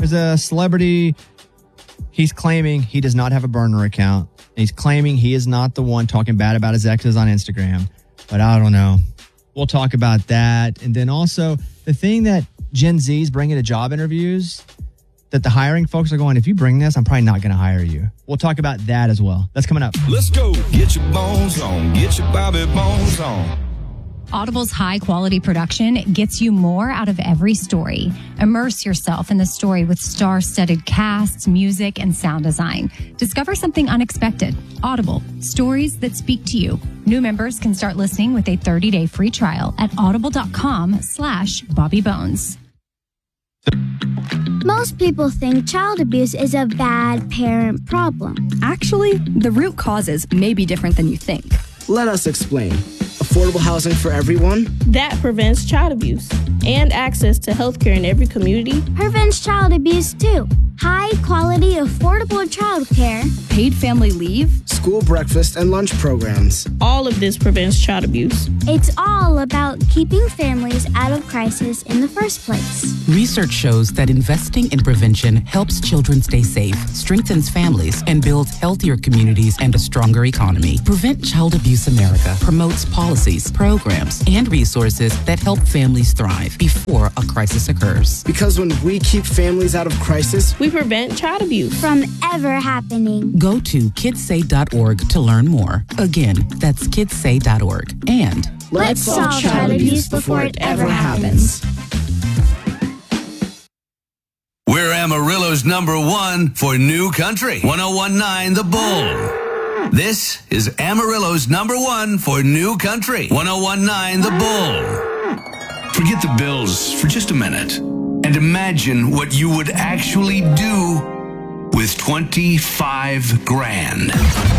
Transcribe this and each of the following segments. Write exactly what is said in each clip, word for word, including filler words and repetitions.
There's a celebrity. He's claiming he does not have a burner account. He's claiming he is not the one talking bad about his exes on Instagram. But I don't know. We'll talk about that. And then also the thing that Gen Z is bringing to job interviews, that the hiring folks are going, if you bring this, I'm probably not going to hire you. We'll talk about that as well. That's coming up. Let's go. Get your bones on. Get your Bobby Bones on. Audible's high-quality production gets you more out of every story. Immerse yourself in the story with star-studded casts, music, and sound design. Discover something unexpected. Audible, stories that speak to you. New members can start listening with a thirty-day free trial at audible.com slash Bobby Bones. Most people think child abuse is a bad parent problem. Actually, the root causes may be different than you think. Let us explain. Affordable housing for everyone. That prevents child abuse. And access to healthcare in every community. Prevents child abuse too. High quality, affordable childcare. Paid family leave. School breakfast and lunch programs. All of this prevents child abuse. It's all about keeping families out of crisis in the first place. Research shows that investing in prevention helps children stay safe, strengthens families, and builds healthier communities and a stronger economy. Prevent Child Abuse America promotes policies, programs, and resources that help families thrive before a crisis occurs. Because when we keep families out of crisis, we prevent child abuse from ever happening. Go to kids say dot org to learn more. Again, that's kids say dot org. And let's solve child abuse before it ever happens. We're Amarillo's number one for new country. one oh one point nine The Bull. This is Amarillo's number one for new country. one oh one point nine The Bull. Forget the bills for just a minute and imagine what you would actually do with twenty-five grand.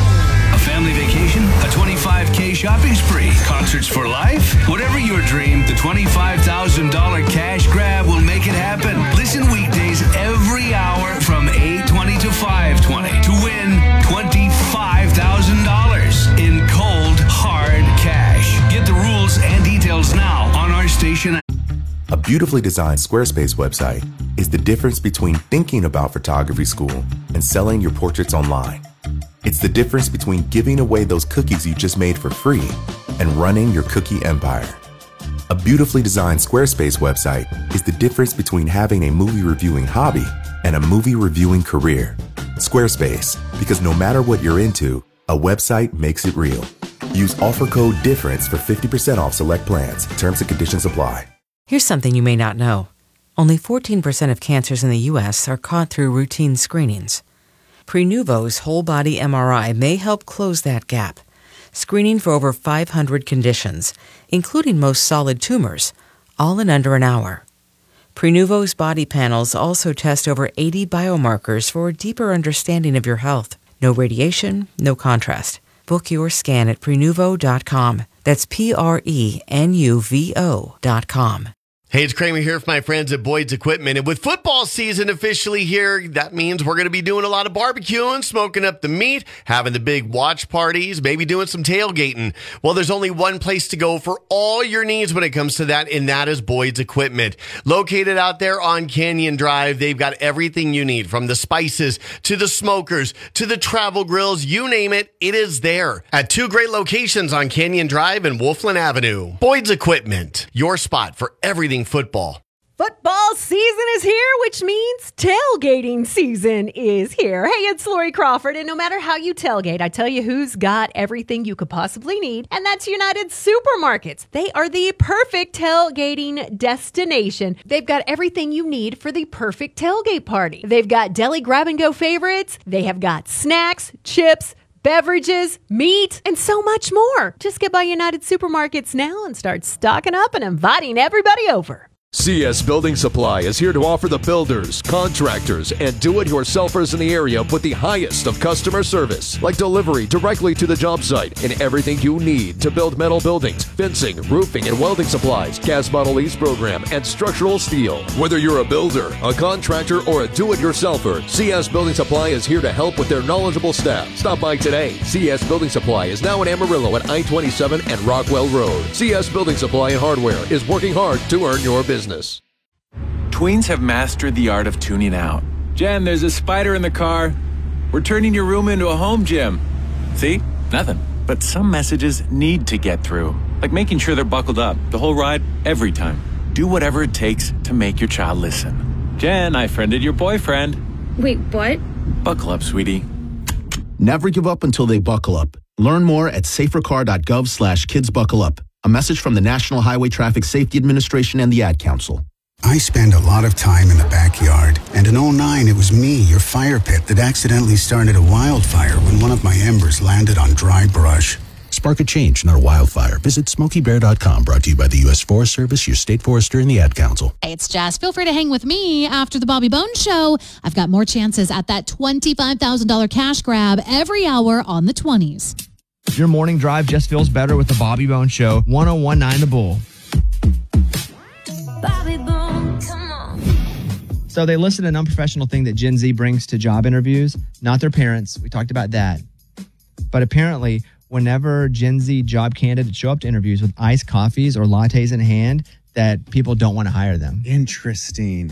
A family vacation, a twenty-five K shopping spree, concerts for life. Whatever your dream, the twenty-five thousand dollars cash grab will make it happen. Listen weekdays every hour from eight twenty to five twenty to win twenty-five thousand dollars in cold, hard cash. Get the rules and details now on our station. A beautifully designed Squarespace website is the difference between thinking about photography school and selling your portraits online. It's the difference between giving away those cookies you just made for free and running your cookie empire. A beautifully designed Squarespace website is the difference between having a movie reviewing hobby and a movie reviewing career. Squarespace, because no matter what you're into, a website makes it real. Use offer code DIFFERENCE for fifty percent off select plans. Terms and conditions apply. Here's something you may not know. Only fourteen percent of cancers in the U S are caught through routine screenings. Prenuvo's whole-body M R I may help close that gap, screening for over five hundred conditions, including most solid tumors, all in under an hour. Prenuvo's body panels also test over eighty biomarkers for a deeper understanding of your health. No radiation, no contrast. Book your scan at prenuvo dot com. That's P R E N U V O dot com. Hey, it's Kramer here from my friends at Boyd's Equipment. And with football season officially here, that means we're going to be doing a lot of barbecuing, smoking up the meat, having the big watch parties, maybe doing some tailgating. Well, there's only one place to go for all your needs when it comes to that, and that is Boyd's Equipment. Located out there on Canyon Drive, they've got everything you need, from the spices to the smokers to the travel grills, you name it, it is there. At two great locations on Canyon Drive and Wolfland Avenue. Boyd's Equipment, your spot for everything football. Football season is here, which means tailgating season is here. Hey, it's Lori Crawford, and no matter how you tailgate, I tell you who's got everything you could possibly need, and that's United Supermarkets. They are the perfect tailgating destination. They've got everything you need for the perfect tailgate party. They've got deli grab-and-go favorites. They have got snacks, chips, beverages, meat, and so much more. Just get by United Supermarkets now and start stocking up and inviting everybody over. C S Building Supply is here to offer the builders, contractors, and do-it-yourselfers in the area with the highest of customer service, like delivery directly to the job site and everything you need to build metal buildings, fencing, roofing, and welding supplies, gas bottle lease program, and structural steel. Whether you're a builder, a contractor, or a do-it-yourselfer, C S Building Supply is here to help with their knowledgeable staff. Stop by today. C S Building Supply is now in Amarillo at I twenty-seven and Rockwell Road. C S Building Supply and Hardware is working hard to earn your business. Business. Tweens have mastered the art of tuning out. Jen, there's a spider in the car. We're turning your room into a home gym. See? Nothing. But some messages need to get through. Like making sure they're buckled up the whole ride, every time. Do whatever it takes to make your child listen. Jen, I friended your boyfriend. Wait, what? Buckle up, sweetie. Never give up until they buckle up. Learn more at safercar.gov slash kids buckle up. A message from the National Highway Traffic Safety Administration and the Ad Council. I spend a lot of time in the backyard, and in oh nine it was me, your fire pit, that accidentally started a wildfire when one of my embers landed on dry brush. Spark a change, not a wildfire. Visit smokey bear dot com, brought to you by the U S Forest Service, your state forester, and the Ad Council. Hey, it's Jess. Feel free to hang with me after the Bobby Bones Show. I've got more chances at that twenty-five thousand dollars cash grab every hour on the twenties. Your morning drive just feels better with the Bobby Bones Show. one oh one point nine The Bull. Bobby Bone, come on. So they listed an unprofessional thing that Gen Z brings to job interviews, not their parents. We talked about that. But apparently, whenever Gen Z job candidates show up to interviews with iced coffees or lattes in hand, that people don't want to hire them. Interesting.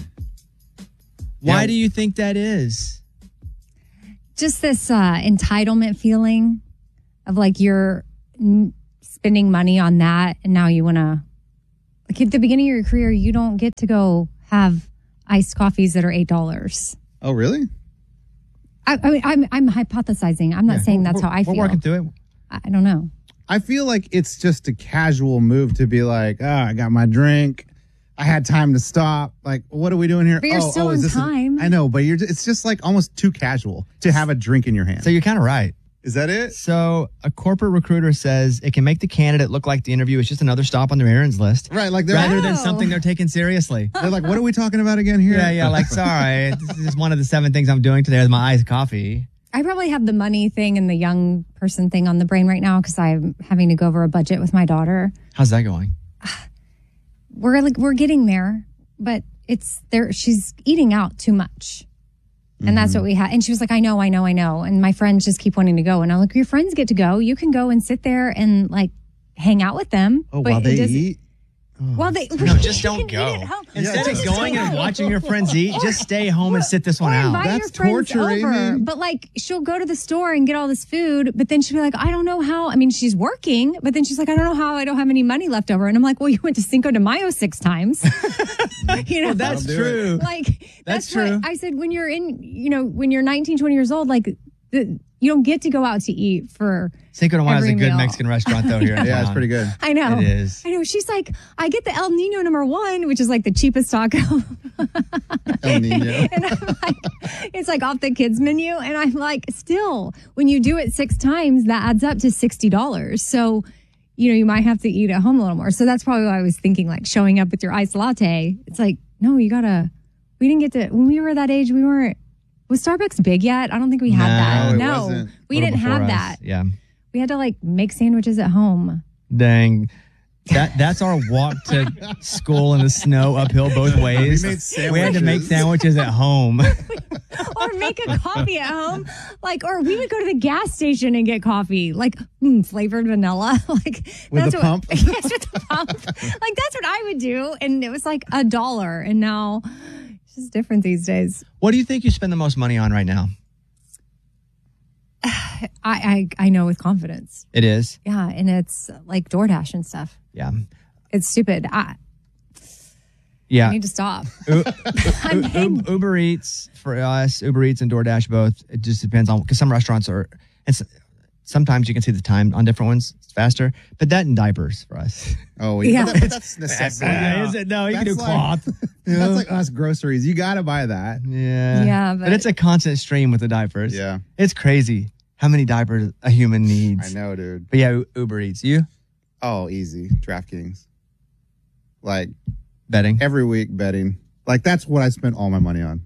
Why Yeah. do you think that is? Just this uh, entitlement feeling of like you're n- spending money on that, and now you want to, like at the beginning of your career, you don't get to go have iced coffees that are eight dollars. Oh, really? I, I mean, I'm I'm hypothesizing. I'm not Yeah, saying that's we're- how I we're feel. working through it. I, I don't know. I feel like it's just a casual move to be like, oh, I got my drink. I had time to stop. Like, what are we doing here? But you're oh, still oh, is on this a- time. I know, but you're. It's just like almost too casual to have a drink in your hand. So you're kind of right. Is that it? So a corporate recruiter says it can make the candidate look like the interview is just another stop on their errands list. Right, like they're- rather than Oh. something they're taking seriously. They're like, what are we talking about again here? Yeah, yeah, like, sorry, this is just one of the seven things I'm doing today with my iced coffee. I probably have the money thing and the young person thing on the brain right now because I'm having to go over a budget with my daughter. How's that going? We're like we're getting there, but it's there. She's eating out too much. And that's what we had. And she was like, I know, I know, I know. And my friends just keep wanting to go. And I'm like, your friends get to go. You can go and sit there and like hang out with them. Oh, but while they it doesn't- eat? Well, they No, just don't go. Instead of going and watching your friends eat, just stay home and sit this one Or out. invite your friends over. But like, she'll go to the store and get all this food, but then she'll be like, I don't know how. I mean, she's working, but then she's like, I don't know how. I don't have any money left over. And I'm like, well, you went to Cinco de Mayo six times. you know, Well, that's true. Like, That's that's, what true. I said. When you're in, you know, when you're nineteen, twenty years old, like, the, you don't get to go out to eat for. Cinco de Mayo is a every good meal. Mexican restaurant, though, here in Yeah, it's town. pretty good. I know. It is. I know. She's like, I get the El Nino number one, which is like the cheapest taco. El Nino. And I'm like, it's like off the kids menu. And I'm like, still, when you do it six times, that adds up to sixty dollars. So, you know, you might have to eat at home a little more. So that's probably why I was thinking, like, showing up with your iced latte. It's like, no, you gotta, we didn't get to, when we were that age, we weren't, was Starbucks big yet? I don't think we had that. it No, wasn't. we A little didn't have before us. that. Yeah. We had to like make sandwiches at home. Dang. That that's our walk to school in the snow uphill both ways. We made We had to make sandwiches. sandwiches at home. Or make a coffee at home. Like, or we would go to the gas station and get coffee, like mm, flavored vanilla. Like With that's the what, pump? Yes, with the pump. Like that's what I would do. And it was like a dollar. And now it's just different these days. What do you think you spend the most money on right now? I, I, I know with confidence. It is. Yeah. And it's like DoorDash and stuff. Yeah. It's stupid. I, Yeah. I need to stop. U- I'm U- paying- U- Uber Eats for us, Uber Eats and DoorDash both. It just depends on, because some restaurants are, and s- sometimes you can see the time on different ones. It's faster, but that and diapers for us. Oh, Yeah. But, that, but that's necessity. Is it? No, you can do That's cloth. Like, that's like us groceries. You got to buy that. Yeah. Yeah, But, but- it's a constant stream with the diapers. Yeah. It's crazy how many diapers a human needs. I know, dude. But yeah, U- Uber Eats. You? Oh, easy. DraftKings. Like Betting? every week betting. Like that's what I spent all my money on.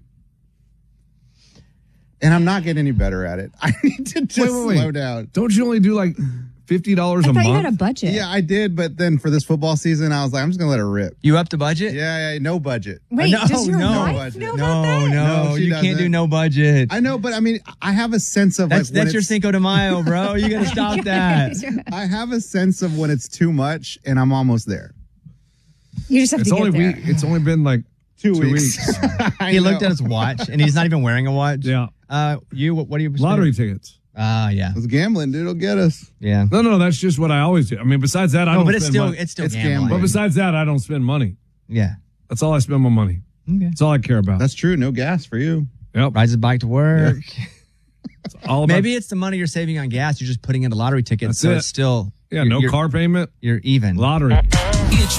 And I'm not getting any better at it. I need to just Wait, wait, wait. slow down. Don't you only do like fifty dollars I a thought month? you had a budget. Yeah, I did, but then for this football season, I was like, I'm just gonna let it rip. You up the budget? Yeah, yeah, no budget. Wait, no, does your no. wife budget. know No, about that? no, No, she you can't do doesn't. no budget. I know, but I mean, I have a sense of That's like when that's your it's- Cinco de Mayo, bro. You gotta stop that. I have a sense of when it's too much, and I'm almost there. You just have It's to only get there. we, it's only been like Two, Two weeks. weeks. He looked at his watch, and he's not even wearing a watch. Yeah. Uh, you, what, what are you? Lottery tickets. Ah, uh, yeah. It's gambling, dude. It'll get us. Yeah. No, no, that's just what I always do. I mean, besides that, I No, don't but it's spend still money. it's still It's gambling. gambling. But besides that, I don't spend money. Yeah. That's all I spend my money. Okay. That's all I care about. That's true. No gas for you. Yep. Rides his bike to work. It's all about, Maybe it's the money you're saving on gas. You're just putting in a lottery ticket, That's so it. it's still yeah, you're- no you're- car payment, You're even. lottery. It's